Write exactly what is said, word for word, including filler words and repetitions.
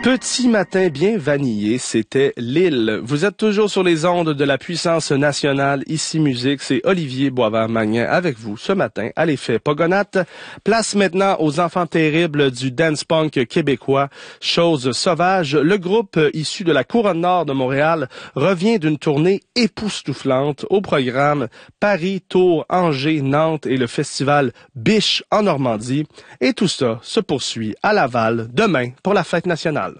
Petit matin bien vanillé, c'était Lille. Vous êtes toujours sur les ondes de la puissance nationale. Ici Musique, c'est Olivier Boisvert-Magnin avec vous ce matin à l'effet Pogonate. Place maintenant aux enfants terribles du dance punk québécois. Chose sauvage, le groupe issu de la Couronne Nord de Montréal revient d'une tournée époustouflante. Au programme Paris, Tours, Angers, Nantes et le festival Biche en Normandie. Et tout ça se poursuit à Laval demain pour la fête nationale.